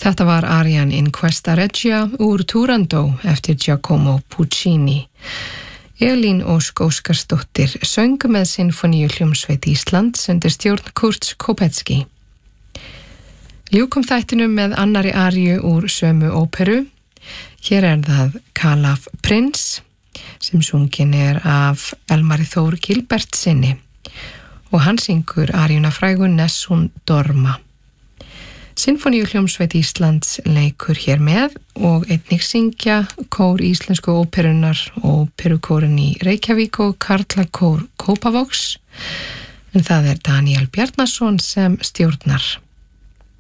Þetta var Arian in Questa Regia úr Turandot eftir Giacomo Puccini. Elín Ósk Óskarsdóttir söng með Sinfoníuhljómsveit Íslands undir stjórn Kurts Kopetzky. Ljúkum þættinum með annari aríu úr sömu óperu. Hér það Kalaf Prins sem sungin af Elmari Þór Gilbertsinni og hann syngur aríuna frægu Nessun Dorma. Sinfoníuhljómsveit Íslands leikur hér með og einnig syngja kór íslensku óperunar og óperukórinn í Reykjavík og Karlakór Kópavogs, en það Daniel Bjarnason sem stjórnar.